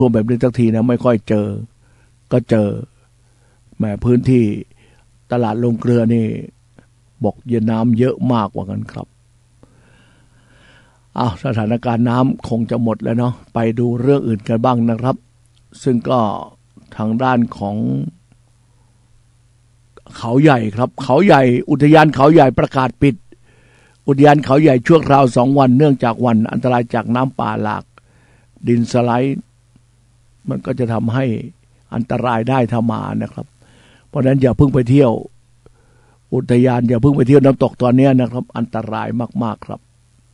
ท่วมแบบนี้สักทีนะไม่ค่อยเจอก็เจอแหมพื้นที่ตลาดลงเกลือนี่บอกเย็นน้ำเยอะมากกว่ากันครับสถานการณ์น้ำคงจะหมดแล้วเนาะไปดูเรื่องอื่นกันบ้างนะครับซึ่งก็ทางด้านของเขาใหญ่ครับเขาใหญ่อุทยานเขาใหญ่ประกาศปิดอุทยานเขาใหญ่ชั่วคราว2 วันเนื่องจากวันอันตรายจากน้ำป่าหลากดินสไลด์มันก็จะทำให้อันตรายได้ถ้ามานะครับเพราะฉะนั้นอย่าเพิ่งไปเที่ยวอุทยานอย่าเพิ่งไปเที่ยวน้ำตกตอนนี้นะครับอันตรายมากๆครับ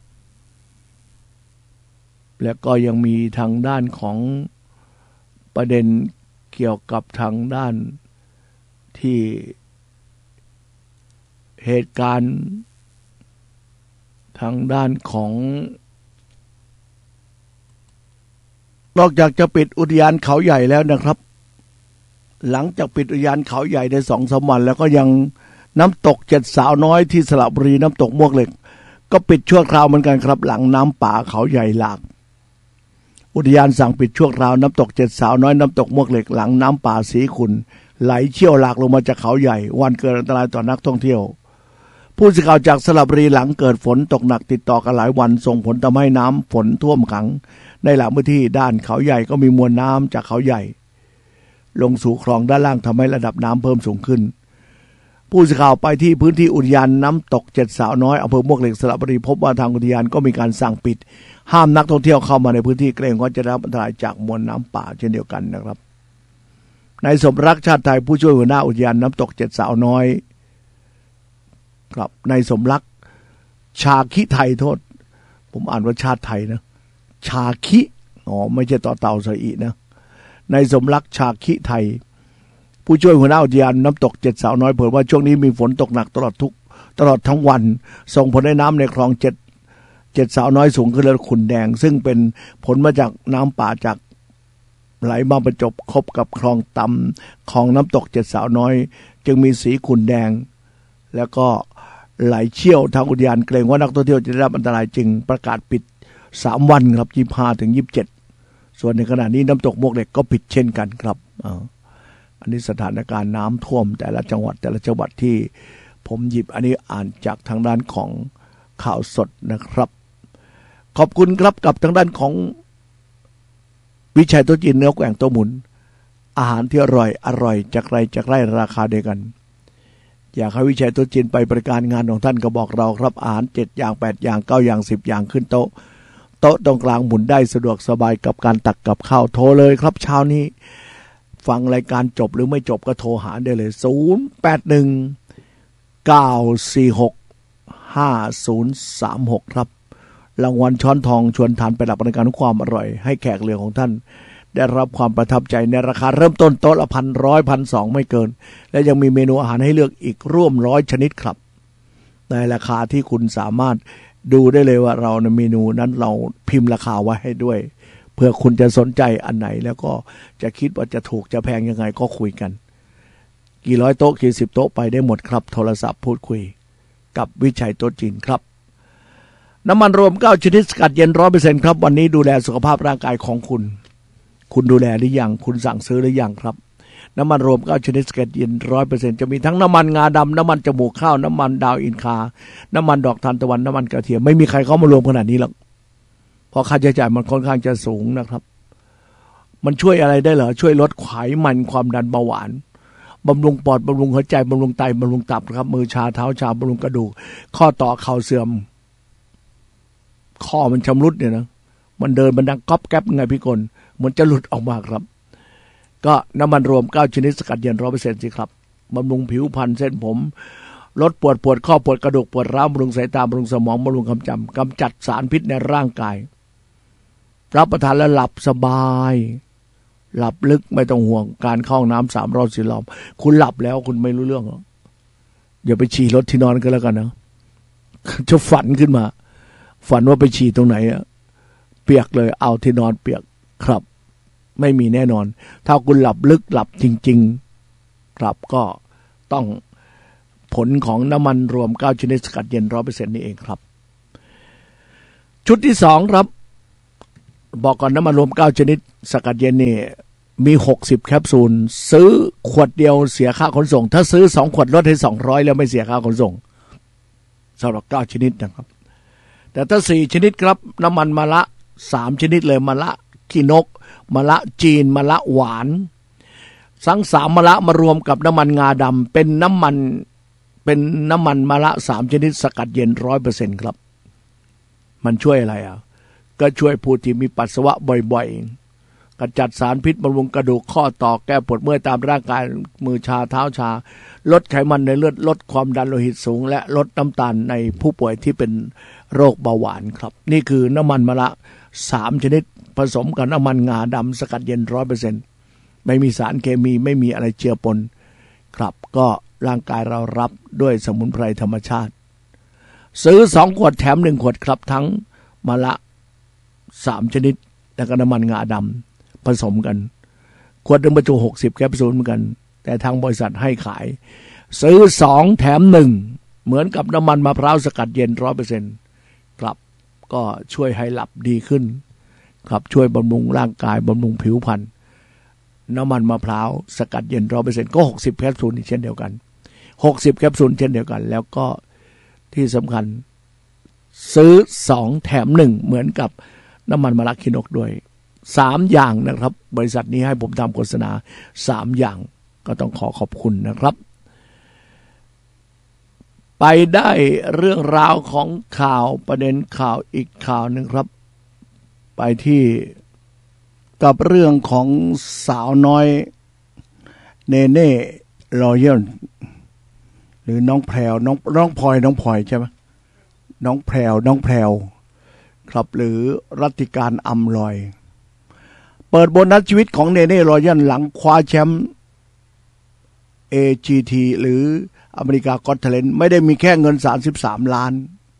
แล้วก็ยังมีทางด้านของประเด็นเกี่ยวกับทางด้านที่เหตุการณ์ทางด้านของนอกจากจะปิดอุทยานเขาใหญ่แล้วนะครับหลังจากปิดอุทยานเขาใหญ่ได้2-3 วันแล้วก็ยังน้ำตก7สาวน้อยที่สระบุรีน้ำตกมวกเหล็กก็ปิดชั่วคราวเหมือนกันครับหลังน้ำป่าเขาใหญ่หลากอุทยานสั่งปิดชั่วคราวน้ำตก7สาวน้อยน้ำตกมวกเหล็กหลังน้ำป่าสีขุ่นไหลเชี่ยวหลากลงมาจากเขาใหญ่วันเกิดอันตรายต่อนักท่องเที่ยวผู้สื่อข่าวจากสระบุรีหลังเกิดฝนตกหนักติดต่อกันหลายวันส่งผลทำให้น้ำฝนท่วมขังในหลายพื้นที่ด้านเขาใหญ่ก็มีมวลน้ำจากเขาใหญ่ลงสู่คลองด้านล่างทำให้ระดับน้ำเพิ่มสูงขึ้นผู้สื่อข่าวไปที่พื้นที่อุทยานน้ำตก7สาวน้อยอำเภอมวกเหล็กสระบุรีพบว่าทางอุทยานก็มีการสั่งปิดห้ามนักท่องเที่ยวเข้ามาในพื้นที่เกรงว่าจะได้รับอันตรายจากมวลน้ำป่าเช่นเดียวกันนะครับนายสมรักชาติไทยผู้ช่วยหัวหน้าอุทยานน้ำตก7สาวน้อยครับนายสมรักชาคิไทยโทษผมอ่านว่าชาติไทยนะชาคิไม่ใช่ต่อเต่าสระอีนะนายสมรักชาคิไทยผู้ช่วยหัวหน้าอุทยานน้ำตก7สาวน้อยเผยว่าช่วงนี้มีฝนตกหนักตลอดทั้งวันส่งผลให้น้ำในคลอง7สาวน้อยสูงขึ้นและขุ่นแดงซึ่งเป็นผลมาจากน้ำป่าจากไหลมาประจบคบกับคลองต่ำคลองน้ำตก7สาวน้อยจึงมีสีขุ่นแดงแล้วก็ไหลเชี่ยวทางอุทยานเกรงว่านักท่องเที่ยวจะได้รับอันตรายจึงประกาศปิด3 วันครับ25 ถึง 27ส่วนในขณะนี้น้ำตกมวกเหล็กก็ปิดเช่นกันครับอันนี้สถานการณ์น้ำท่วมแต่ละจังหวัดที่ผมหยิบอันนี้อ่านจากทางด้านของข่าวสดนะครับขอบคุณครับกับทางด้านของวิชัยโต๊ะจีนเนื้อแกว่งโต๊ะหมุนอาหารที่อร่อยจากไร่ราคาเดียวกันอยากให้วิชัยโต๊ะจีนไปบริการงานของท่านก็บอกเราครับอาหาร7อย่าง8อย่าง9อย่าง10อย่างขึ้นโต๊ะตรงกลางหมุนได้สะดวกสบายกับการตักกับข้าวโทรเลยครับเช้านี้ฟังรายการจบหรือไม่จบก็โทรหาได้เลย0819465036ครับรางวัลช้อนทองชวนทานไปรับบริการความอร่อยให้แขกเรือของท่านได้รับความประทับใจในราคาเริ่มต้นโต๊ะละ1,100-1,200ไม่เกินและยังมีเมนูอาหารให้เลือกอีกร่วม100ชนิดครับในราคาที่คุณสามารถดูได้เลยว่าเราในเมนูนั้นเราพิมพ์ราคาไว้ให้ด้วยเพื่อคุณจะสนใจอันไหนแล้วก็จะคิดว่าจะถูกจะแพงยังไงก็คุยกันกี่ร้อยโต๊ะกี่10โต๊ะไปได้หมดครับโทรศัพท์พูดคุยกับวิชัยโต๊ะจีนครับน้ำมันรวม9ชนิดสกัดเย็น 100% ครับวันนี้ดูแลสุขภาพร่างกายของคุณดูแลหรือยังคุณสั่งซื้อหรือยังครับน้ำมันรวม9ชนิดสกัดเย็น 100% จะมีทั้งน้ำมันงาดำน้ำมันจมูกข้าวน้ำมันดาวอินคาน้ำมันดอกทานตะวันน้ำมันกระเทียมไม่มีใครเข้ามารวมขนาดนี้หรอกเพราะค่าใช้จ่ายมันค่อนข้างจะสูงนะครับมันช่วยอะไรได้เหรอช่วยลดไขมันความดันเบาหวานบำรุงปอดบำรุงหัวใจบำรุงไตบำรุงตับครับมือชาเท้าชาบำรุงกระดูกข้อต่อเข่าเสื่อมข้อมันชำรุดเนี่ยนะมันเดินมันดังก๊อบแก๊บไงพี่กลมันจะหลุดออกมาครับก็น้ำมันรวม9ชนิดสกัดเย็น 100% สิครับบำรุงผิวพรรณเส้นผมลดปวดข้อปวดกระดูกปวดร้าวบำรุงสายตาบำรุงสมองบำรุงความจำกำจัดสารพิษในร่างกายรับประทานแล้วหลับสบายหลับลึกไม่ต้องห่วงการเข้าห้องน้ำ3 รอบ4 รอบคุณหลับแล้วคุณไม่รู้เรื่องหรอกอย่าไปฉี่รถที่นอนก็แล้วกันนะจะฝันขึ้นมาฝันว่าไปฉี่ตรงไหนอะเปียกเลยเอาที่นอนเปียกครับไม่มีแน่นอนถ้าคุณหลับลึกหลับจริงๆครับก็ต้องผลของน้ำมันรวม9ชนิดสกัดเย็น 100% นี่เองครับชุดที่2ครับบอกก่อนน้ำมันรวม9ชนิดสกัดเย็นนี่มี60แคปซูลซื้อขวดเดียวเสียค่าขนส่งถ้าซื้อ2ขวดลดให้200แล้วไม่เสียค่าขนส่งสำหรับ9ชนิดนะครับแต่ถ้า4ชนิดครับน้ำมันมะละ3ชนิดเลยมะละขี้นกมะละจีนมะละหวานทั้ง3มะละมารวมกับน้ำมันงาดำเป็นน้ำมันมะละ3ชนิดสกัดเย็น 100% ครับมันช่วยอะไรก็ช่วยผู้ที่มีปัสสาวะบ่อยๆกระจัดสารพิษบำรุงกระดูกข้อต่อแก้ปวดเมื่อยตามร่างกายมือชาเท้าชาลดไขมันในเลือดลดความดันโลหิตสูงและลดน้ำตาลในผู้ป่วยที่เป็นโรคเบาหวานครับนี่คือน้ำมันมะละ3ชนิดผสมกับน้ำมันงาดำสกัดเย็น 100% ไม่มีสารเคมีไม่มีอะไรเจือปนครับก็ร่างกายเรารับด้วยสมุนไพรธรรมชาติซื้อ2ขวดแถม1ขวดครับทั้งมะละ3ชนิดแล้วก็น้ำมันงาดำผสมกันขวดหนึ่งบรรจุ60แคปซูลเหมือนกันแต่ทางบริษัทให้ขายซื้อ2แถม1เหมือนกับน้ำมันมะพร้าวสกัดเย็น 100% ครับก็ช่วยให้หลับดีขึ้นครับช่วยบำรุงร่างกายบำรุงผิวพรรณน้ำมันมะพร้าวสกัดเย็น 100% ก็60แคปซูลเช่นเดียวกัน60แคปซูลเช่นเดียวกันแล้วก็ที่สำคัญซื้อ2แถม1เหมือนกับน้ำมันมะละขี้นกด้วย3อย่างนะครับบริษัทนี้ให้ผมทำโฆษณา3อย่างก็ต้องขอบคุณนะครับไปได้เรื่องราวของข่าวประเด็นข่าวอีกข่าวหนึ่งครับไปที่กับเรื่องของสาวน้อยเนเน่รอยัลหรือน้องแพรวน้องพลอยใช่ไหมน้องแพรวครับหรือรัติการอำลอยเปิดโบนัสชีวิตของเนเน่รอยัลหลังคว้าแชมป์ AGT หรืออเมริกาก็อต แทเลนต์ไม่ได้มีแค่เงิน33ล้าน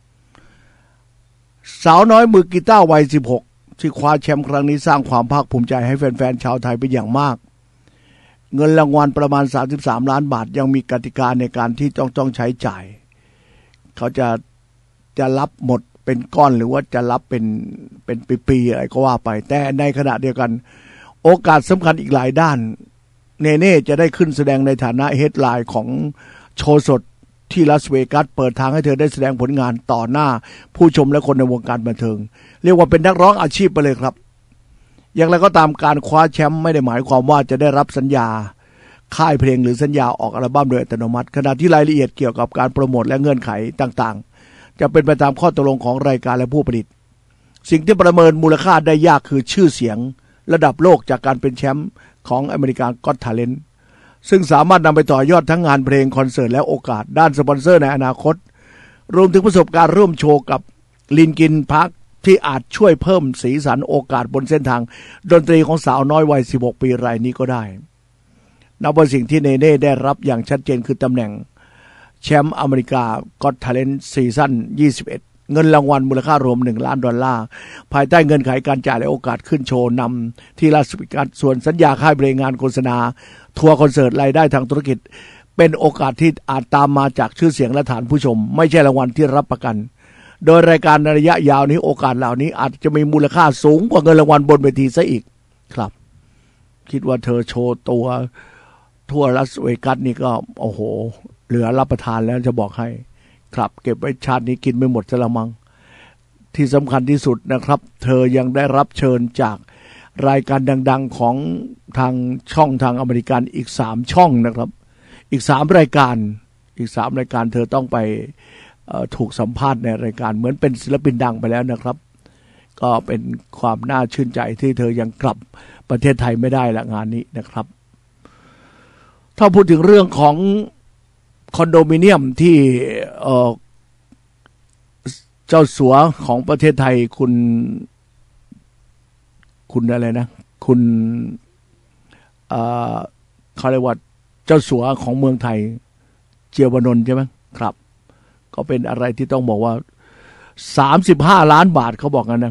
สาวน้อยมือกีตาร์วัย16ที่คว้าแชมป์ครั้งนี้สร้างความภาคภูมิใจให้แฟนๆชาวไทยเป็นอย่างมากเงินรางวัลประมาณ33ล้านบาทยังมีกติกาในการที่ต้องใช้จ่ายเขาจะรับหมดเป็นก้อนหรือว่าจะรับเป็นปีๆอะไรก็ว่าไปแต่ในขณะเดียวกันโอกาสสำคัญอีกหลายด้านเนเน่จะได้ขึ้นแสดงในฐานะเฮดไลน์ของโชว์สดที่ลาสเวกัสเปิดทางให้เธอได้แสดงผลงานต่อหน้าผู้ชมและคนในวงการบันเทิงเรียกว่าเป็นนักร้องอาชีพไปเลยครับอย่างไรก็ตามการคว้าแชมป์ไม่ได้หมายความว่าจะได้รับสัญญาค่ายเพลงหรือสัญญาออกอัลบั้มโดยอัตโนมัติขณะที่รายละเอียดเกี่ยวกับการโปรโมทและเงื่อนไขต่างๆจะเป็นไปตามข้อตกลงของรายการและผู้ผลิตสิ่งที่ประเมินมูลค่าได้ยากคือชื่อเสียงระดับโลกจากการเป็นแชมป์ของอเมริกันก็อต แทเลนต์ซึ่งสามารถนำไปต่อยอดทั้งงานเพลงคอนเสิร์ตและโอกาสด้านสปอนเซอร์ในอนาคตรวมถึงประสบการณ์ร่วมโชว์กับลินคินพาร์คที่อาจช่วยเพิ่มสีสันโอกาสบนเส้นทางดนตรีของสาวน้อยวัย16ปีรายนี้ก็ได้นับว่าสิ่งที่เนเน่ได้รับอย่างชัดเจนคือตำแหน่งแชมป์อเมริกาก็อต แทเลนต์ซีซั่น21เงินรางวัลมูลค่ารวม$1 ล้านภายใต้เงื่อนไขการจ่ายและโอกาสขึ้นโชว์นำที่ลาสเวกัสส่วนสัญญาค่ายเพลงงานโฆษณาทัวร์คอนเสิร์ตรายได้ทางธุรกิจเป็นโอกาสที่อาจตามมาจากชื่อเสียงและฐานผู้ชมไม่ใช่รางวัลที่รับประกันโดยรายการในระยะยาวนี้โอกาสเหล่านี้อาจจะมีมูลค่าสูงกว่าเงินรางวัลบนเวทีซะอีกครับคิดว่าเธอโชว์ตัวทั่วลาสเวกัสนี่ก็โอ้โหเหลือรับประทานแล้วจะบอกให้ครับเก็บไว้ชาตินี้กินไม่หมดจะละมังที่สำคัญที่สุดนะครับเธอยังได้รับเชิญจากรายการดังๆของทางช่องทางอเมริกันอีก3ช่องนะครับอีก3รายการเธอต้องไปถูกสัมภาษณ์ในรายการเหมือนเป็นศิลปินดังไปแล้วนะครับก็เป็นความน่าชื่นใจที่เธอยังกลับประเทศไทยไม่ได้ละงานนี้นะครับถ้าพูดถึงเรื่องของคอนโดมิเนียมที่เจ้าสัวของประเทศไทยคุณอะไรนะคุณเขาเรียกว่าเจ้าสัวของเมืองไทยเจียวนนท์ใช่ไหมครับก็เป็นอะไรที่ต้องบอกว่า35ล้านบาทเขาบอกกันนะ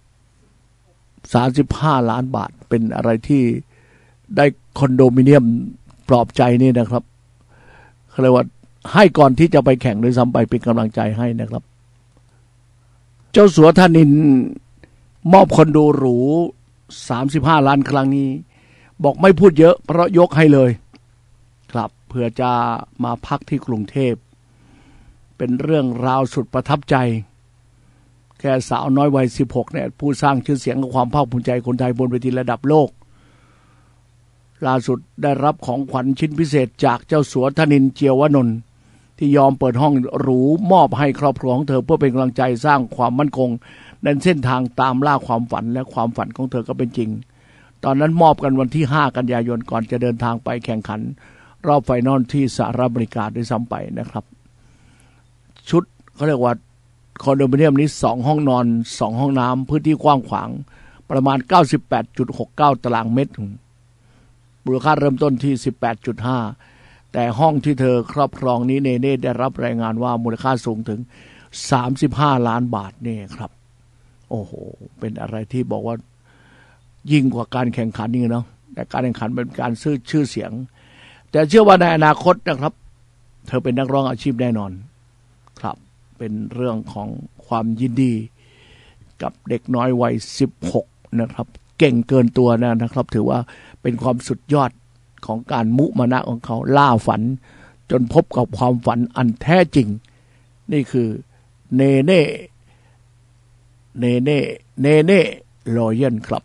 35ล้านบาทเป็นอะไรที่ได้คอนโดมิเนียมปลอบใจนี่นะครับเขาเรียกว่าให้ก่อนที่จะไปแข่งโดยซ้ำไปเป็นกำลังใจให้นะครับเจ้าสัวธนินมอบคอนโดหรู35 ล้านครั้งนี้บอกไม่พูดเยอะเพราะยกให้เลยครับเพื่อจะมาพักที่กรุงเทพเป็นเรื่องราวสุดประทับใจแค่สาวน้อยวัย16เนี่ยผู้สร้างชื่อเสียงกับความภาคภูมิใจคนไทยบนเวทีระดับโลกล่าสุดได้รับของขวัญชิ้นพิเศษจากเจ้าสัวธนินทร์ เจียววนนท์ที่ยอมเปิดห้องหรูมอบให้ครอบครัวของเธอเพื่อเป็นกำลังใจสร้างความมั่นคงในเส้นทางตามล่าความฝันและความฝันของเธอก็เป็นจริงตอนนั้นมอบกันวันที่5 กันยายนก่อนจะเดินทางไปแข่งขันรอบไฟนอลที่สหรัฐอเมริกาด้วยซ้ำไปนะครับชุดเขาเรียกว่าคอนโดมิเนียมนี้2 ห้องนอน2 ห้องน้ำพื้นที่กว้างขวางประมาณ 98.69 ตารางเมตรมูลค่าเริ่มต้นที่ 18.5 แต่ห้องที่เธอครอบครองนี้เน่ได้รับรายงานว่ามูลค่าสูงถึง35 ล้านบาทนี่ครับโอ้โหเป็นอะไรที่บอกว่ายิ่งกว่าการแข่งขันนี่เนาะแต่การแข่งขันเป็นการซื้อชื่อเสียงแต่เชื่อว่าในอนาคตนะครับเธอเป็นนักร้องอาชีพแน่นอนครับเป็นเรื่องของความยินดีกับเด็กน้อยวัย16นะครับเก่งเกินตัวนะครับถือว่าเป็นความสุดยอดของการมุมานะของเขาล่าฝันจนพบกับความฝันอันแท้จริงนี่คือเนเน่รอยัลครับ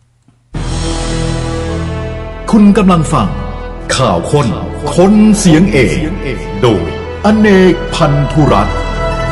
คุณกำลังฟังข่าวคนเสียงเอกโดยอเนกพันธุรัตน์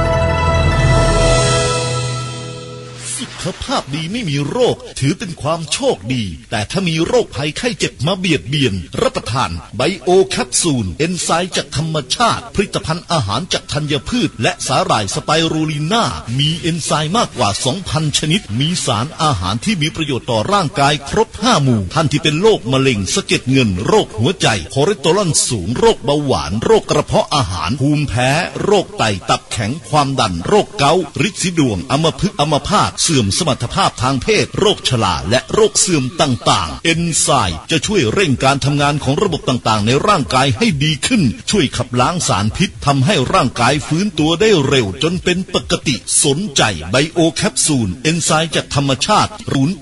สุขภาพดีไม่มีโรคถือเป็นความโชคดีแต่ถ้ามีโรคภัยไข้เจ็บมาเบียดเบียนรับประทานไบโอแคปซูลเอนไซม์จากธรรมชาติผลิตภัณฑ์อาหารจากธัญพืชและสาหร่ายสไปรูลิน่ามีเอนไซม์มากกว่า 2,000 ชนิดมีสารอาหารที่มีประโยชน์ต่อร่างกายครบ5 หมู่ท่านที่เป็นโรคมะเร็งสะเก็ดเงินโรคหัวใจคอเลสเตอรอลสูงโรคเบาหวานโรคกระเพาะอาหารภูมิแพ้โรคไตตับแข็งความดันโรคเกาต์ฤทธิ์สีดวงอัมพฤกษ์อัมพาตเสื่อมสมรรถภาพทางเพศโรคชราและโรคเสื่อมต่างๆเอนไซม์จะช่วยเร่งการทำงานของระบบต่างๆในร่างกายให้ดีขึ้นช่วยขับล้างสารพิษทำให้ร่างกายฟื้นตัวได้เร็วจนเป็นปกติสนใจไบโอแคปซูลเอนไซม์จากธรรมชาติ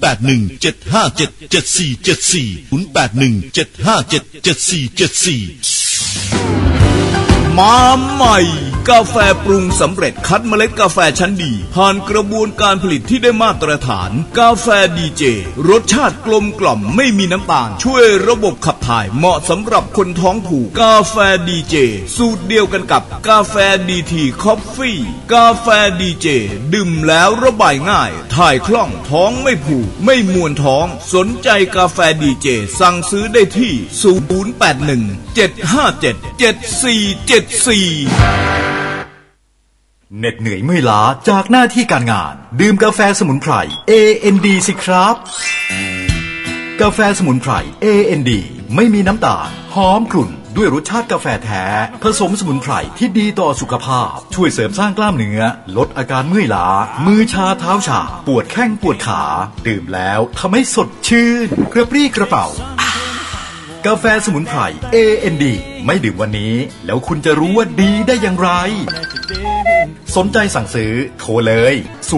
08175774740817577474 มาใหม่กาแฟปรุงสำเร็จคัดเมล็ดกาแฟชั้นดีผ่านกระบวนการผลิตที่ได้มาตรฐานกาแฟดีเจรสชาติกลมกล่อมไม่มีน้ำตาลช่วยระบบขับถ่ายเหมาะสำหรับคนท้องผูกกาแฟดีเจสูตรเดียวกันกับกาแฟดีทีคอฟฟี่กาแฟดีเจดื่มแล้วระบายง่ายถ่ายคล่องท้องไม่ผูกไม่มวนท้องสนใจกาแฟดีเจสั่งซื้อได้ที่0817577474 เหน็ดเหนื่อยเมื่อยล้าจากหน้าที่การงานดื่มกาแฟสมุนไพร AND สิครับกาแฟสมุนไพร AND ไม่มีน้ำตาลหอมกลุ่นด้วยรสชาติกาแฟแท้ผสมสมุนไพรที่ดีต่อสุขภาพช่วยเสริมสร้างกล้ามเนื้อลดอาการเมื่อยล้ามือชาเท้าชาปวดแข้งปวดขาดื่มแล้วทำให้สดชื่นกระปรี้กระเป๋ากาแฟสมุนไพร AND ไม่ดื่มวันนี้แล้วคุณจะรู้ว่าดีได้อย่างไรสนใจสั่งซื้อโทรเลย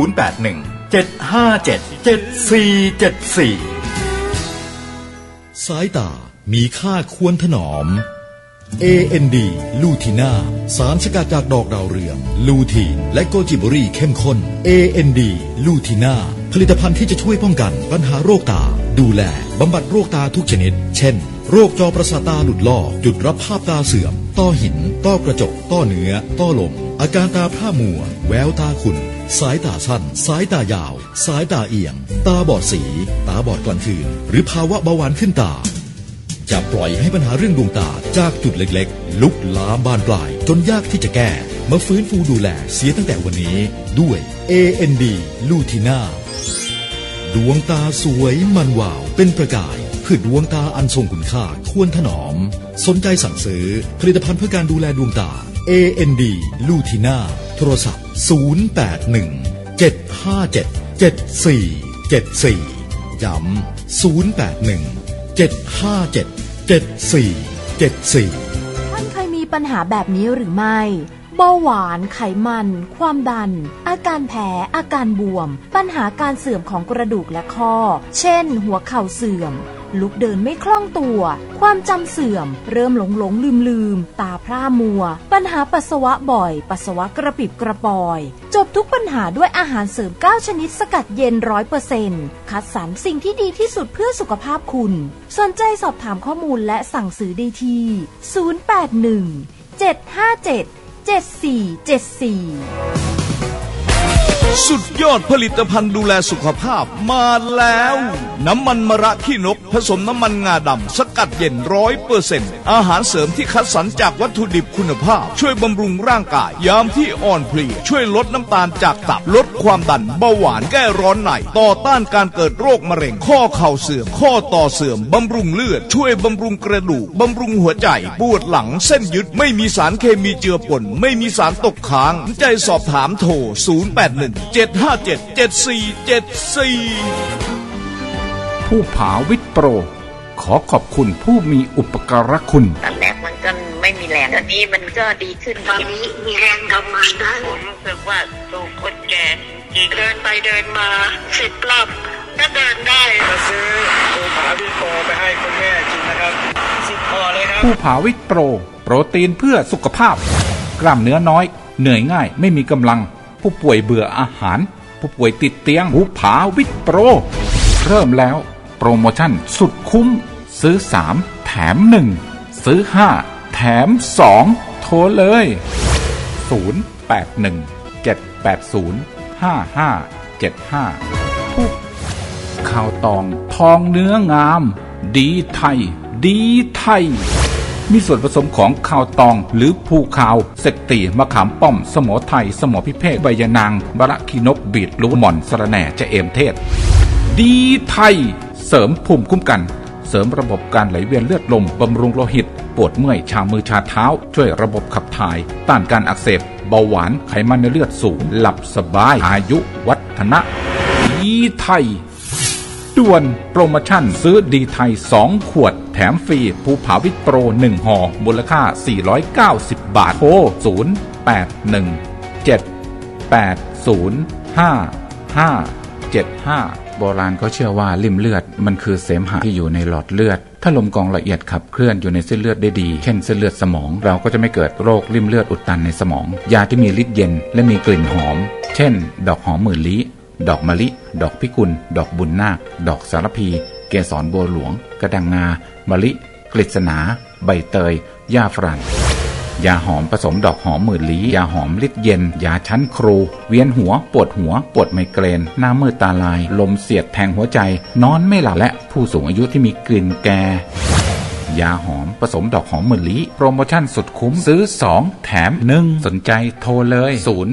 0817574474 สายตามีค่าควรถนอม AND ลูทีน่าสารสกัดจากดอกดาวเรืองลูทีนและโกจิบรีเข้มข้น AND ลูทีน่าผลิตภัณฑ์ที่จะช่วยป้องกันปัญหาโรคตาดูแลบำบัดโรคตาทุกชนิดเช่นโรคจอประสาทตาหลุดลอกจุดรับภาพตาเสื่อมต้อหินต้อกระจกต้อเนื้อต้อลมอาการตาพร่ามัวแววตาขุ่นสายตาสั้นสายตายาวสายตาเอียงตาบอดสีตาบอดกลางคืนหรือภาวะเบาหวานขึ้นตาจะปล่อยให้ปัญหาเรื่องดวงตาจากจุดเล็กๆลุกลามบานปลายจนยากที่จะแก้มาฟื้นฟูดูแลเสียตั้งแต่วันนี้ด้วย AND ลูทีน่าดวงตาสวยมันวาวเป็นประกายเพื่อดวงตาอันทรงคุณค่าควรถนอมสนใจสั่งซื้อผลิตภัณฑ์เพื่อการดูแลดวงตา AND ลูทีน่าโทรศัพท์0817577474ย้ำ0817577474 ท่านเคยมีปัญหาแบบนี้หรือไม่เบาหวานไขมันความดันอาการแพ้อาการบวมปัญหาการเสื่อมของกระดูกและข้อเช่นหัวเข่าเสื่อมลุกเดินไม่คล่องตัวความจำเสื่อมเริ่มหลงลืมตาพร่ามัวปัญหาปัสสาวะบ่อยปัสสาวะกระปิบกระปอยจบทุกปัญหาด้วยอาหารเสริม9ชนิดสกัดเย็น 100% คัดสรรสิ่งที่ดีที่สุดเพื่อสุขภาพคุณสนใจสอบถามข้อมูลและสั่งซื้อได้ที่081 757 7474 สุดยอดผลิตภัณฑ์ดูแลสุขภาพมาแล้วน้ำมันมะระขี้นกผสมน้ำมันงาดำสกัดเย็น 100% อาหารเสริมที่คัดสรรจากวัตถุดิบคุณภาพช่วยบำรุงร่างกายยามที่อ่อนเพลียช่วยลดน้ำตาลจากตับลดความดันเบาหวานแก้ร้อนในต่อต้านการเกิดโรคมะเร็งข้อเข่าเสื่อมข้อต่อเสื่อมบำรุงเลือดช่วยบำรุงกระดูกบำรุงหัวใจปวดหลังเส้นยึดไม่มีสารเคมีเจือปนไม่มีสารตกค้างใจสอบถามโทร081-757-7474 ผู้ผาวิทย์โปรขอขอบคุณผู้มีอุปการะคุณตอนแรกมันก็ไม่มีแรงตอนนี้มันก็ดีขึ้นตอนนี้มีแรงทำงานได้ผมรู้สึกว่าสูงคนแก่เดินไปเดินมา10 รอบก็เดินได้จะซื้อผู้ผาวิทย์โปรไปให้คุณแม่กินนะครับ10 ห่อเลยครับผู้ผาวิทย์โปรโปรตีนเพื่อสุขภาพกล้ามเนื้อน้อยเหนื่อยง่ายไม่มีกำลังผู้ป่วยเบื่ออาหารผู้ป่วยติดเตียงผู้ผาวิทย์โปรเริ่มแล้วโปรโมชั่นสุดคุ้มซื้อ3แถม1ซื้อ5แถม2โทรเลย081-780-5575ผู้ข่าวตองทองเนื้องามดีไทยดีไทยมีส่วนผสมของข่าวตองหรือภูข่าวเสกตีมะขามป้อมสมอไทยสมอพิเภกใบยะนางบะระคีนกบีดลูกหม่อนสะระแหน่จะเอมเทศดีไทยเสริมภูมิคุ้มกันเสริมระบบการไหลเวียนเลือดลมบำรุงโลหิตปวดเมื่อยชามือชาเท้าช่วยระบบขับถ่ายต้านการอักเสบเบาหวานไขมันในเลือดสูงหลับสบายอายุวัฒนะดีไทยด่วนโปรโมชั่นซื้อดีไทย2ขวดแถมฟรีภูผาวิทย์โปร1ห่อมูลค่า490 บาทโทร0817805575โบราณเขาเชื่อว่าลิ่มเลือดมันคือเสมหะที่อยู่ในหลอดเลือดถ้าลมกรองละเอียดขับเคลื่อนอยู่ในเส้นเลือดได้ดีเช่นเส้นเลือดสมองเราก็จะไม่เกิดโรคลิ่มเลือดอุดตันในสมองยาที่มีฤทธิ์เย็นและมีกลิ่นหอมเช่นดอกหอมหมื่นลี้ดอกมะลิดอกพิกุลดอกบุญนาคดอกสารพีเกสรบัวหลวงกระดังงามะลิกฤษณาใบเตยหญ้าฝรั่งยาหอมผสมดอกหอมหมื่นลี้ยาหอมฤทธิ์เย็นยาชั้นครูเวียนหัวปวดไมเกรนหน้ามืดตาลายลมเสียดแทงหัวใจนอนไม่หลับและผู้สูงอายุที่มีกลิ่นแก่ยาหอมผสมดอกหอมหมื่นลี้โปรโมชั่นสุดคุ้มซื้อ2แถม1สนใจโทรเลย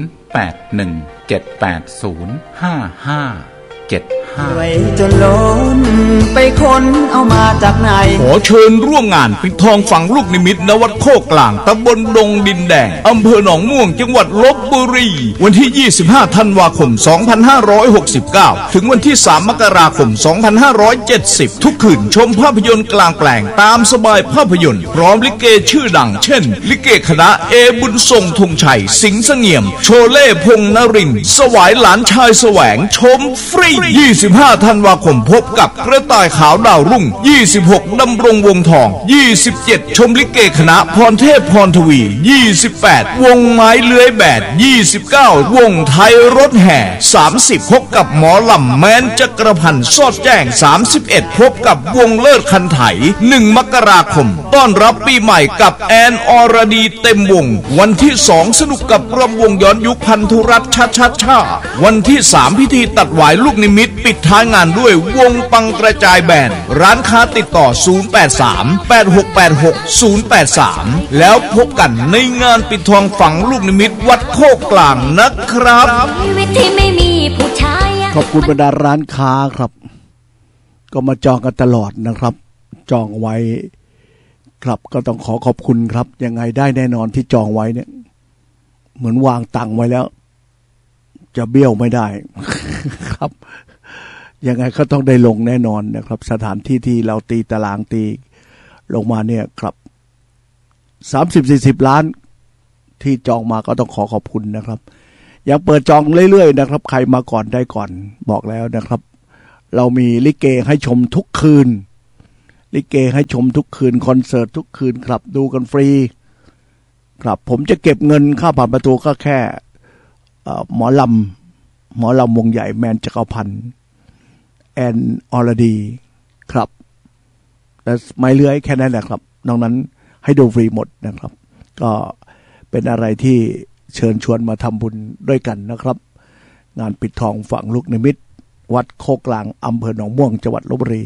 081-780-5575ไว้จนล้นไปค้นเอามาจากไหนขอเชิญร่วมงานปิดทองฝังลูกนิมิตณวัดโคกลางตำบลดงดินแดงอำเภอหนองม่วงจังหวัดลพบุรีวันที่25ธันวาคม2569ถึงวันที่3มกราคม2570ทุกคืนชมภาพยนตร์กลางแปลงตามสบายภาพยนตร์พร้อมลิเกชื่อดังเช่นลิเกคณะเอบุญทรงธงชัยสิงห์เสงี่ยมโชเล่พงษ์นรินทร์สวายหลานชายแสวงชมฟรี25ธันวาคมพบกับกระต่ายขาวดาวรุ่ง26ดำรงวงทอง27ชมลิเกคณะพรเทพพรทวี28วงไม้เลื้อยแบด29วงไทยรถแห่30พบกับหมอลำแม้นจักรพันธ์สอดแจ้ง31พบกับวงเลิศคันไถ1มกราคมต้อนรับปีใหม่กับแอนอรดีเต็มวงวันที่2สนุกกับรำวงย้อนยุคพันธุรัตน์ชาวันที่3พิธีตัดหวายลูกนิมิตปิดท้ายงานด้วยวงปังกระจายแบนด์ร้านค้าติดต่อ083-8686-083แล้วพบกันในงานปิดทองฝังลูกนิมิตวัดโคกกลางนะครับขอบคุณบรรดาร้านค้าครับก็มาจองกันตลอดนะครับจองไว้ครับก็ต้องขอบคุณครับยังไงได้แน่นอนที่จองไว้เนี่ยเหมือนวางตังค์ไว้แล้วจะเบี้ยวไม่ได้ครับยังไงก็ต้องได้ลงแน่นอนนะครับสถานที่ที่เราตีตารางตีลงมาเนี่ยครับ30-40 ล้านที่จองมาก็ต้องขอบคุณนะครับยังเปิดจองเรื่อยๆนะครับใครมาก่อนได้ก่อนบอกแล้วนะครับเรามีลิเกให้ชมทุกคืนลิเกให้ชมทุกคืนคอนเสิร์ตทุกคืนครับดูกันฟรีครับผมจะเก็บเงินค่าผ่านประตูก็แค่หมอลำวงใหญ่แมนจักรพันธ์แอนอรดีครับและไม่เลื้อยแค่นั้นแหละครับนอกนั้นให้ดูฟรีหมดนะครับก็เป็นอะไรที่เชิญชวนมาทำบุญด้วยกันนะครับงานปิดทองฝั่งลูกนิมิตวัดโคกลางอำเภอหนองม่วงจังหวัดลพบุรี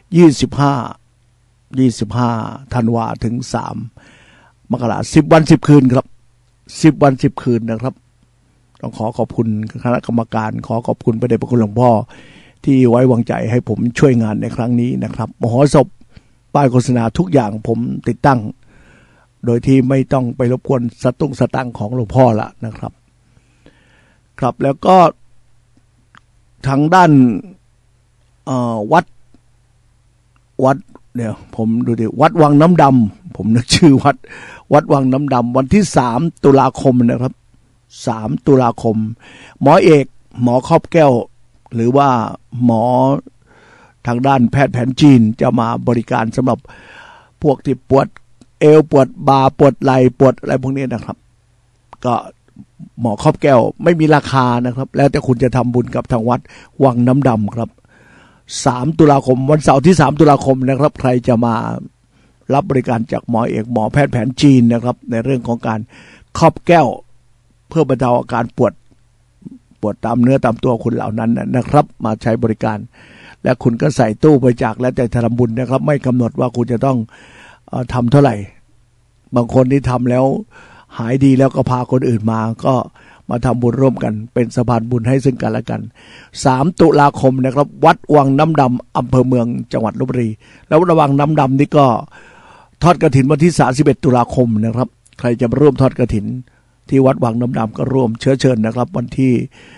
25ธันวาถึง3มกราคม10 วัน 10 คืนครับ10 วัน 10 คืนนะครับต้องขอบคุณคณะกรรมการขอบคุณพระเดชพระคุณหลวงพ่อที่ไว้วางใจให้ผมช่วยงานในครั้งนี้นะครับมโหสถป้ายโฆษณาทุกอย่างผมติดตั้งโดยที่ไม่ต้องไปรบกวนสตังค์ของหลวงพ่อละนะครับครับแล้วก็ทางด้านวัดเดี๋ยวผมดูดิวัดวังน้ำดำผมนึกชื่อวัดวังน้ำดำวันที่3 ตุลาคมนะครับ3 ตุลาคมหมอเอกหมอครอบแก้วหรือว่าหมอทางด้านแพทย์แผนจีนจะมาบริการสำหรับพวกที่ปวดเอวปวดบ่าปวดไหล่ปวดอะไรพวกนี้นะครับก็หมอครอบแก้วไม่มีราคานะครับแล้วแต่คุณจะทำบุญกับทางวัดวังน้ำดำครับ3 ตุลาคมวันเสาร์ที่3 ตุลาคมนะครับใครจะมารับบริการจากหมอเอกหมอแพทย์แผนจีนนะครับในเรื่องของการครอบแก้วเพื่อบรรเทาอาการปวดตามเนื้อตามตัวคุณเหล่านั้นนะครับมาใช้บริการและคุณก็ใส่ตู้บริจาคแล้วแต่ทำบุญนะครับไม่กำหนดว่าคุณจะต้องทำเท่าไหร่บางคนที่ทำแล้วหายดีแล้วก็พาคนอื่นมาก็มาทำบุญร่วมกันเป็นสะพานบุญให้ซึ่งกันและกัน3 ตุลาคมนะครับวัดวังน้ำดำอำเภอเมืองจังหวัดลพบุรีแล้ววัดวังน้ำดำนี่ก็ทอดกฐินวันที่31 ตุลาคมนะครับใครจะมาร่วมทอดกฐินที่วัดวังน้ำดำก็ร่วมเชิญนะครับวันที่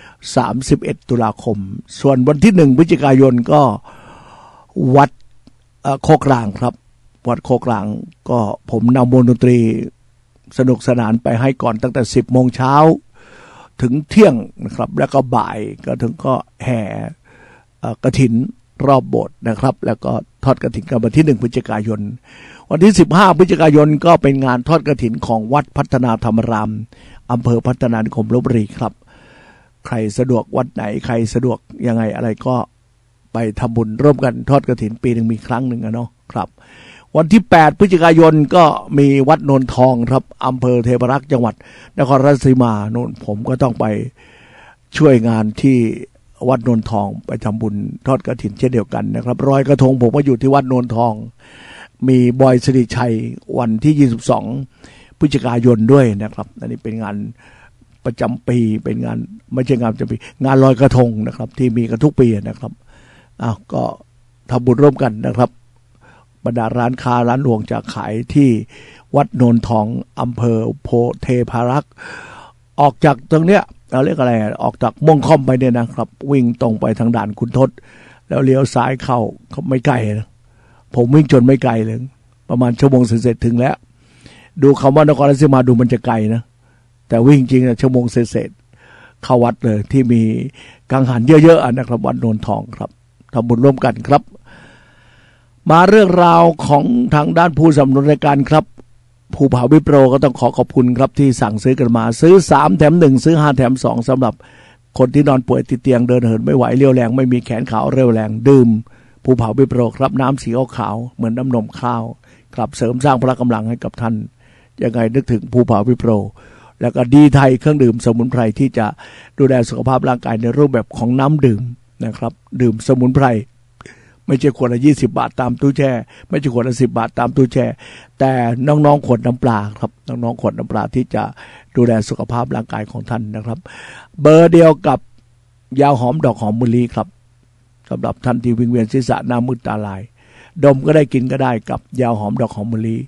31 ตุลาคมส่วนวันที่1 พฤศจิกายนก็วัดโคกลางครับวัดโคกลางก็ผมนำวงดนตรีสนุกสนานไปให้ก่อนตั้งแต่10 โมงเช้าถึงเที่ยงนะครับแล้วก็บ่ายก็ถึงก็แห่กฐินรอบโบสถ์นะครับแล้วก็ทอดกฐินกันวันที่1 พฤศจิกายนวันที่15 พฤศจิกายนก็เป็นงานทอดกฐินของวัดพัฒนาธรรมารามอำเภอพัฒนานิคมลพบุรีครับใครสะดวกวัดไหนใครสะดวกยังไงอะไรก็ไปทำบุญร่วมกันทอดกฐินปีนึงมีครั้งหนึ่งเนาะครับวันที่8 พฤศจิกายนก็มีวัดโนนทองครับอำเภอเทพารักษ์จังหวัดนครราชสีมาโน่นผมก็ต้องไปช่วยงานที่วัดโนนทองไปทำบุญทอดกฐินเช่นเดียวกันนะครับรอยกระทงผมก็อยู่ที่วัดโนนทองมีบอยสิริชัยวันที่22 พฤศจิกายนด้วยนะครับอันนี้เป็นงานประจำปีเป็นงานไม่ใช่งานประจำปีงานลอยกระทงนะครับที่มีกันทุกปีนะครับก็ทำบุญร่วมกันนะครับบรรดาร้านค้าร้านรวงจะขายที่วัดโนนทองอำเภอโพเทพารักษ์ออกจากตรงเนี้ยเราเรียกอะไรออกจากม่วงค่อมไปเนี่ยนะครับวิ่งตรงไปทางด่านคุณทศแล้วเลี้ยวซ้ายเข้าไม่ไกลนะผมวิ่งจนไม่ไกลเลยประมาณชั่วโมงเสร็จถึงแล้วดูคำว่านครราชสีมาดูมันจะไกลนะแต่วิ่งจริงนะชั่วโมงเสร็จเข้าวัดเลยที่มีกังหันเยอะๆนะครับวัดโนนทองครับทำบุญร่วมกันครับมาเรื่องราวของทางด้านผู้สนับสนุนรายการครับภูผาวิโปรก็ต้องขอบคุณครับที่สั่งซื้อกันมาซื้อ3 แถม 1ซื้อ5 แถม 2สำหรับคนที่นอนป่วยติดเตียงเดินเหินไม่ไหวเรี่ยวแรงไม่มีแขนขาเรี่ยวแรงดื่มภูผาวิโปรครับน้ำสีขาวเหมือนน้ำนมข้าวครับเสริมสร้างพละกำลังให้กับท่านยังไงนึกถึงภูผาวิโปรแล้วก็ดีไทยเครื่องดื่มสมุนไพรที่จะดูแลสุขภาพร่างกายในรูปแบบของน้ำดื่มนะครับดื่มสมุนไพรไม่ใช่ขวดละ20 บาทตามตู้แช่ไม่ใช่ขวดละ10 บาทตามตู้แช่แต่น้องๆขวดน้ำปลาครับน้องๆขวดน้ำปลาที่จะดูแลสุขภาพร่างกายของท่านนะครับเบอร์เดียวกับยาหอมดอกหอมมะลิครับสำหรับท่านที่วิงเวียนศีรษะหน้ามืดตาลายดมก็ได้กินก็ได้กับยาหอมดอกหอมมะลิ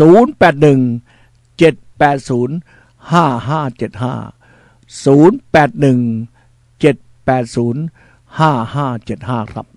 0817805575 ครับ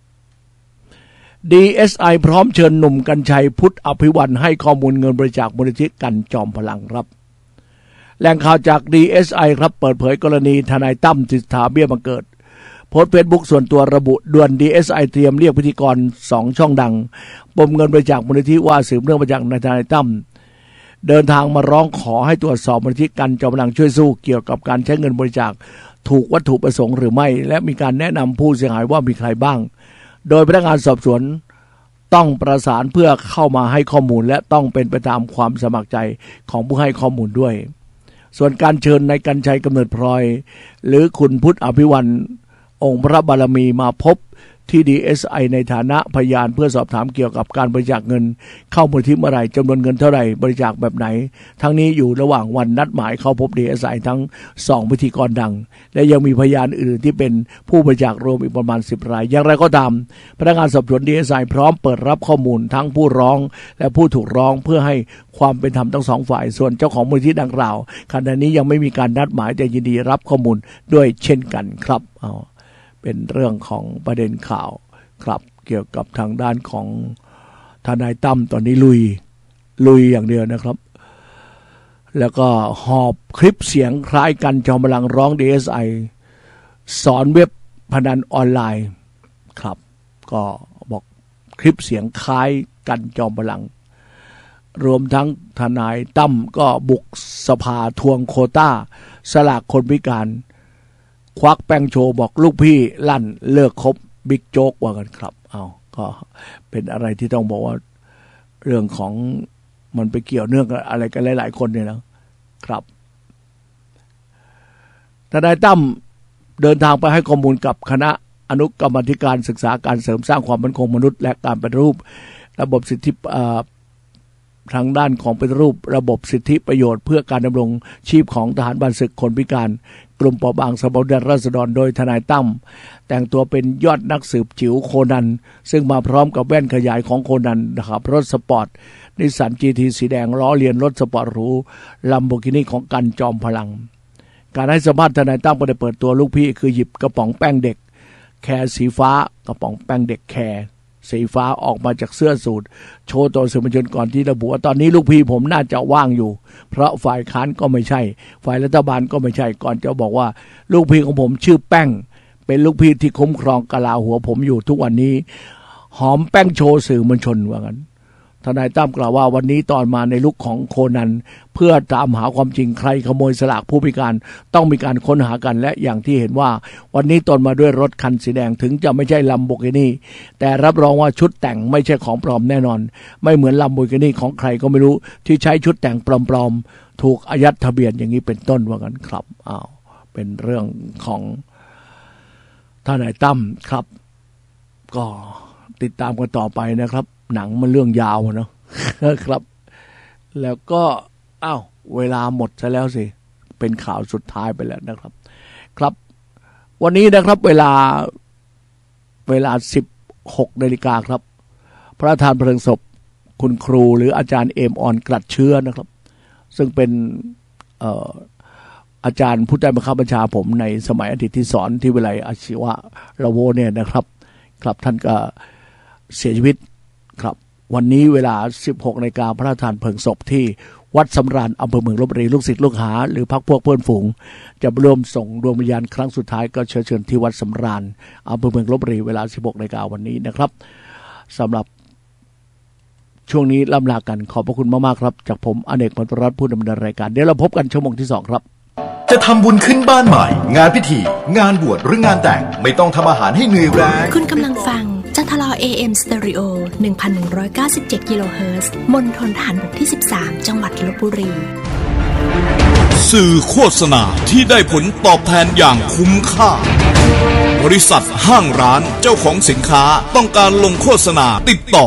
DSI พร้อมเชิญหนุ่มกัญชัยพุทธอภิวันให้ข้อมูลเงินบริจาคมูลนิธิกันจอมพลังครับแหล่งข่าวจาก DSI ครับเปิดเผยกรณีทนายตั้มสิทธาเบี้ยบังเกิดโพสต์เฟซบุ๊กส่วนตัวระบุด่วน DSI เตรียมเรียกพิธีกร2ช่องดังปมเงินบริจาคมูลนิธิว่าสืบเนื่องมาจากทนายตั้มเดินทางมาร้องขอให้ตรวจสอบมูลนิธิกันจอมพลังช่วยสู้เกี่ยวกับการใช้เงินบริจาคถูกวัตถุประสงค์หรือไม่และมีการแนะนำผู้เสียหายว่ามีใครบ้างโดยพนักงานสอบสวนต้องประสานเพื่อเข้ามาให้ข้อมูลและต้องเป็นไปตามความสมัครใจของผู้ให้ข้อมูลด้วยส่วนการเชิญนายกรรชัยกำเนิดพลอยหรือคุณพุทธอภิวันองค์พระบารมีมาพบที่ DSI ในฐานะพยานเพื่อสอบถามเกี่ยวกับการบริจาคเงินเข้ามูลนิธิเมื่อไหร่จำนวนเงินเท่าไหร่บริจาคแบบไหนทั้งนี้อยู่ระหว่างวันนัดหมายเข้าพบ DSI ทั้ง2พิธีกรดังและยังมีพยานอื่นที่เป็นผู้บริจาครวมอีกประมาณ10รายอย่างไรก็ตามพนักงานสอบสวน DSI พร้อมเปิดรับข้อมูลทั้งผู้ร้องและผู้ถูกร้องเพื่อให้ความเป็นธรรมทั้ง2ฝ่ายส่วนเจ้าของมูลนิธิดังกล่าวขณะนี้ยังไม่มีการนัดหมายแต่ยินดีรับข้อมูลด้วยเช่นกันครับเป็นเรื่องของประเด็นข่าวครับเกี่ยวกับทางด้านของทนายตั้มตอนนี้ลุยอย่างเดียวนะครับแล้วก็หอบคลิปเสียงคล้ายกันจอมพลังร้อง DSI สอนเว็บพนันออนไลน์ครับก็บอกคลิปเสียงคล้ายกันจอมพลังรวมทั้งทนายตั้มก็บุกสภาทวงโควต้าสลากคนพิการควักแป้งโชว์บอกลูกพี่ลั่นเลิกคบบิ๊กโจ๊กว่ากันครับก็เป็นอะไรที่ต้องบอกว่าเรื่องของมันไปเกี่ยวเนื่องกับอะไรกันหลายๆคนเนี่ยนะครับทนายตั้มเดินทางไปให้ข้อมูลกับคณะอนุกรรมาธิการศึกษาการเสริมสร้างความมั่นคงมนุษย์และการปฏิรูประบบสิทธิทางด้านของปฏิรูประบบสิทธิประโยชน์เพื่อการดำรงชีพของทหารบ้านศึกคนพิการกลุ่มเปราะบางสภาผู้แทนราษฎรโดยทนายตั้มแต่งตัวเป็นยอดนักสืบจิ๋วโคนันซึ่งมาพร้อมกับแว่นขยายของโคนันนะครับรถสปอร์ตนิสสัน GT สีแดงล้อเลียนรถสปอร์ตหรูลัมโบกินีของกันจอมพลังการให้สัมภาษณ์ทนายตั้มก็ได้เปิดตัวลูกพี่คือหยิบกระป๋องแป้งเด็กแคร์สีฟ้ากระป๋องแป้งเด็กแคร์สีฟ้าออกมาจากเสื้อสูทโชว์ต่อสื่อมวลชนก่อนที่ระบุว่าตอนนี้ลูกพี่ผมน่าจะว่างอยู่เพราะฝ่ายค้านก็ไม่ใช่ฝ่ายรัฐบาลก็ไม่ใช่ก่อนจะบอกว่าลูกพี่ของผมชื่อแป้งเป็นลูกพี่ที่คุ้มครองกะลาหัวผมอยู่ทุกวันนี้หอมแป้งโชว์สื่อมวลชนว่างั้นทนายตั้มกล่าวว่าวันนี้ตอนมาในลุคของโคนันเพื่อตามหาความจริงใครขโมยสลากผู้พิการต้องมีการค้นหากันและอย่างที่เห็นว่าวันนี้ตนมาด้วยรถคันสีแดงถึงจะไม่ใช่ลัมโบกินีแต่รับรองว่าชุดแต่งไม่ใช่ของปลอมแน่นอนไม่เหมือนลัมโบกินีของใครก็ไม่รู้ที่ใช้ชุดแต่งปลอมๆถูกอายัดทะเบียนอย่างนี้เป็นต้นว่างั้นครับเป็นเรื่องของทนายตั้มครับก็ติดตามกันต่อไปนะครับหนังมันเรื่องยาวเนาะครับแล้วก็เวลาหมดซะแล้วสิเป็นข่าวสุดท้ายไปแล้วนะครับครับวันนี้นะครับเวลา 16 นาฬิกาครับพระราชทานเพลิงศพคุณครูหรืออาจารย์เอมออนกลัดเชื้อนะครับซึ่งเป็นอาจารย์ผู้ใต้บังคับบัญชาผมในสมัยอดีตที่สอนที่วิทยาลัยอาชีวะระโวเนี่ยนะครับครับท่านก็เสียชีวิตครับวันนี้เวลา 16 นาฬิกาพระราชทานเพลิงศพที่วัดสำราญอำเภอเมืองลพบุรีลูกศิษย์ลูกหาหรือพรรคพวกเพื่อนฝูงจะร่วมส่งดวงวิญญาณครั้งสุดท้ายก็เชิญที่วัดสำราญอำเภอเมืองลพบุรีเวลา 16 นาฬิกาวันนี้นะครับสำหรับช่วงนี้ล่ำลากันขอบพระคุณมากๆครับจากผมอเนก มัตรรัตน์ผู้ดำเนินรายการเดี๋ยวเราพบกันชั่วโมงที่2ครับจะทำบุญขึ้นบ้านใหม่งานพิธีงานบวชหรืองานแต่งไม่ต้องทำอาหารให้เหนื่อยแรงคุณกำลังฟังจันทร AM Stereo 1197 กิโลเฮิรตซ์มณฑลทหารบกที่ 13 จังหวัดลพบุรีสื่อโฆษณาที่ได้ผลตอบแทนอย่างคุ้มค่าบริษัทห้างร้านเจ้าของสินค้าต้องการลงโฆษณาติดต่อ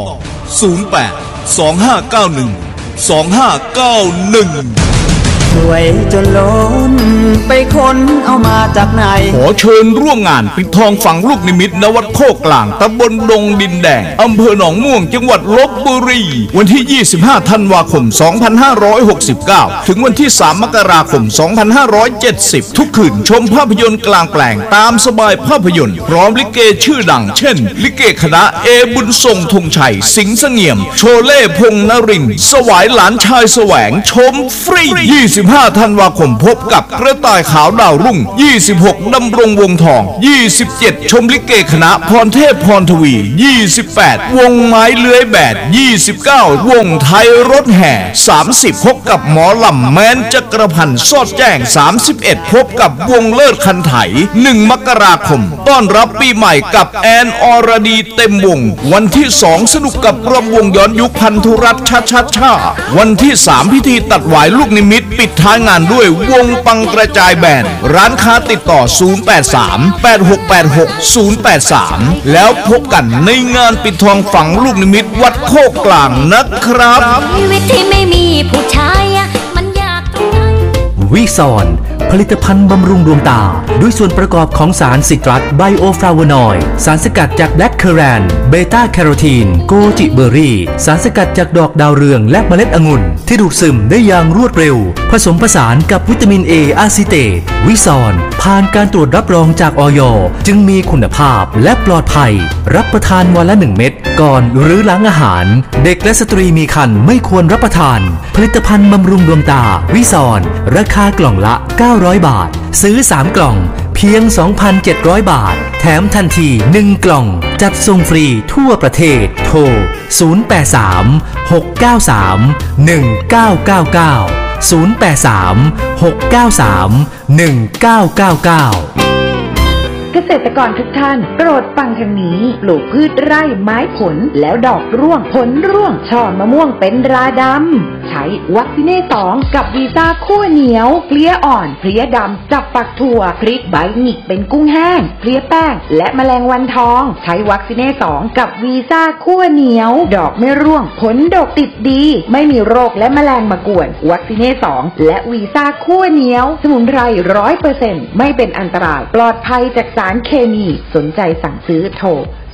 08 2591 2591 รวยจนล้นไปค้นเอามาจากไหนขอเชิญร่วมงานปิดทองฝังลูกนิมิตณวัดโคกกลางตำบลดงดินแดงอำเภอหนองม่วงจังหวัดลพบุรีวันที่ 25 ธันวาคม 2569 ถึงวันที่ 3 มกราคม 2570 ทุกคืนชมภาพยนตร์กลางแปลงตามสบายภาพยนตร์พร้อมลิเกชื่อดังเช่นลิเกคณะเอบุญทรงธงชัยสิงห์เสงี่ยมโชเล่พงษ์นรินทร์สวายหลานชายแสวงชมฟรี25 25 ธันวาคมพบกับกระต่ายขาวดาวรุ่ง 26 ดำรงวงทอง 27 ชมลิเกคณะพรเทพพรทวี 28 วงไม้เลื้อยแบด 29 วงไทยรถแห่ 30 พบกับหมอลำแม้นจักรพันธ์สอดแจ้ง 31 พบกับวงเลิศคันไถ 1 มกราคมต้อนรับปีใหม่กับแอนอรดีเต็มวงวันที่ 2 สนุกกับรำวงย้อนยุคพันธุรัตน์ชาวันที่ 3 พิธีตัดหวายลูกนิมิตปิดท้ายงานด้วยวงปังกระจายแบนด์ร้านค้าติดต่อ 083-8686-083 แล้วพบกันในงานปิดทองฝังลูกนิมิตวัดโคกกลางนะครับชีวิตที่ไม่มีผู้ชายมันยากตรงไหนวิซอนผลิตภัณฑ์บำรุงดวงตาด้วยส่วนประกอบของสารซิตรัสไบโอฟลาโวนอยด์สารสกัดจากแบล็คเคอแรนเบต้าแคโรทีนโกจิเบอร์รี่สารสกัดจากดอกดาวเรืองและเมล็ดองุ่นที่ดูดซึมได้อย่างรวดเร็วผสมผสานกับวิตามิน A อะซิเตตวิซอนผ่านการตรวจรับรองจากอย.จึงมีคุณภาพและปลอดภัยรับประทานวันละ1 เม็ดก่อนหรือหลังอาหารเด็กและสตรีมีครรภ์ไม่ควรรับประทานผลิตภัณฑ์บำรุงดวงตาวิซอนราคากล่องละ900 บาทซื้อ3 กล่องเพียง 2,700 บาทแถมทันที1 กล่องจัดส่งฟรีทั่วประเทศโทร 083-693-1999 เกษตรกรทุกท่านโปรดฟังทางนี้ปลูกพืชไร่ไม้ผลแล้วดอกร่วงผลร่วงช่อมะม่วงเป็นราดำใช้วัคซีเน่2กับวีซ่าคั่วเหนียวเพลี้ยอ่อนเพลี้ยดำจับปักถั่วพริกใบหงิกเป็นกุ้งแห้งเพลี้ยแป้งและแมลงวันทองใช้วัคซีเน่2กับวีซ่าคั่วเหนียวดอกไม่ร่วงผลดกติดดีไม่มีโรคและแมลงมากวนวัคซีเน่2และวีซ่าคั่วเหนียวสมุนไพร 100% ไม่เป็นอันตรายปลอดภัยจากสารเคมีสนใจสั่งซื้อโทร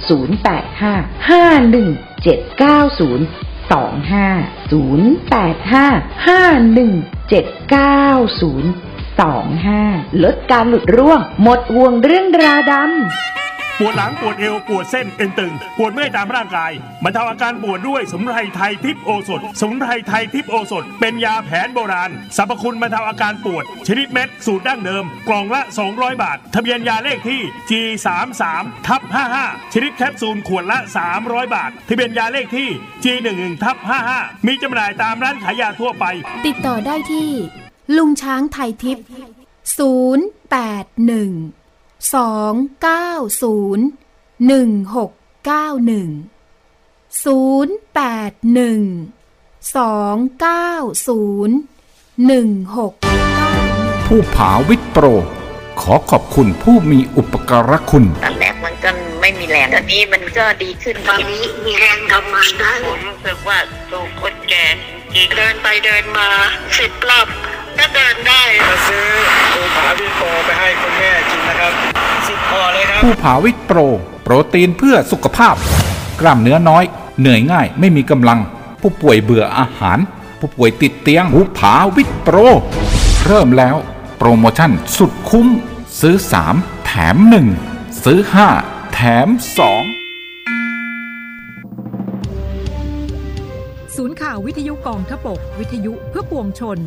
085-517-9025 ลดการหลุดร่วงหมดห่วงเรื่องราดำปวดหลังปวดเอวปวดเส้นเอ็นตึงปวดเมื่อยตามร่างกายบรรเทาอาการปวดด้วยสมุนไพรไทยทิพย์โอสถสมุนไพรไทยทิพย์โอสถเป็นยาแผนโบราณสรรพคุณบรรเทาอาการปวดชนิดเม็ดสูตรดั้งเดิมกล่องละ200 บาททะเบียนยาเลขที่ G33/55 ชนิดแคปซูลขวดละ300 บาททะเบียนยาเลขที่ G11/55 มีจำหน่ายตามร้านขายยาทั่วไปติดต่อได้ที่ลุงช้างไทยทิพย์ผู้ผาวิทย์โปรขอขอบคุณผู้มีอุปการะคุณตอนแรกมันก็ไม่มีแรงตอนนี้มันก็ดีขึ้นตอนนี้มีแรงทำงานได้ผมรู้สึกว่าตัวคนแก่เดินไปเดินมา10 รอบก็เดินได้มาซื้อภูผาวิทย์โปรไปให้คุณแม่กินนะครับ10 พอเลยครับผู้ผาวิทย์โปรโปรตีนเพื่อสุขภาพกล้ามเนื้อน้อยเหนื่อยง่ายไม่มีกำลังผู้ป่วยเบื่ออาหารผู้ป่วยติดเตียงผู้ผาวิทย์โปรเริ่มแล้วโปรโมชั่นสุดคุ้มซื้อ3แถม1ซื้อ5แถม2 ศูนย์ข่าววิทยุกองทพบกวิทยุเพื่อปวงชน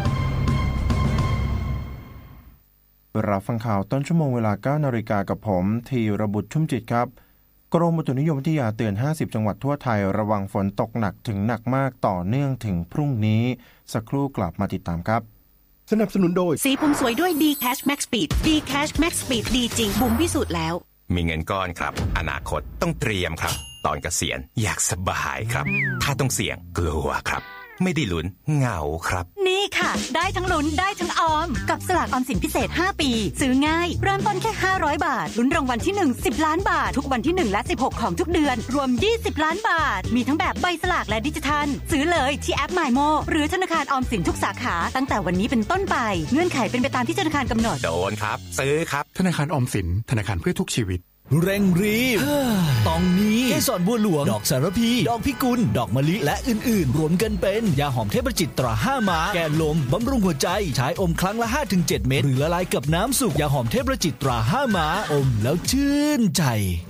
รับฟังข่าวต้นชั่วโมงเวลา 9 นาฬิกากับผมธีรบุตรชุ่มจิตครับกรมอุตุนิยมวิทยาเตือน50จังหวัดทั่วไทยระวังฝนตกหนักถึงหนักมากต่อเนื่องถึงพรุ่งนี้สักครู่กลับมาติดตามครับสนับสนุนโดยสีผมสวยด้วย D-Cash Max Speed D-Cash Max Speed ดีจริงบุ๋มพิสูจน์แล้วมีเงินก้อนครับอนาคตต้องเตรียมครับตอนเกษียณอยากสบายครับถ้าต้องเสี่ยงกลัวครับไม่ได้ลุ้นเหงาครับนี่ค่ะได้ทั้งลุ้นได้ทั้งออมกับสลากออมสินพิเศษ5ปีซื้อง่ายเริ่มต้นแค่500 บาทลุ้นรางวัลที่1 10 ล้านบาททุกวันที่1และ16ของทุกเดือนรวม20 ล้านบาทมีทั้งแบบใบสลากและดิจิทัลซื้อเลยที่แอป MyMo หรือธนาคารออมสินทุกสาขาตั้งแต่วันนี้เป็นต้นไปเงื่อนไขเป็นไปตามที่ธนาคารกำหนดโดนครับซื้อครับธนาคารออมสินธนาคารเพื่อทุกชีวิตเร่งรีบตองนี้เกสรบัวหลวงดอกสารพีดอกพิกุลดอกมะลิและอื่นๆรวมกันเป็นยาหอมเทพจิตตรา5ม้าแก้ลมบำรุงหัวใจใช้อมครั้งละ 5-7 เม็ดหรือละลายกับน้ำสุกยาหอมเทพจิตตรา5ม้าอมแล้วชื่นใจ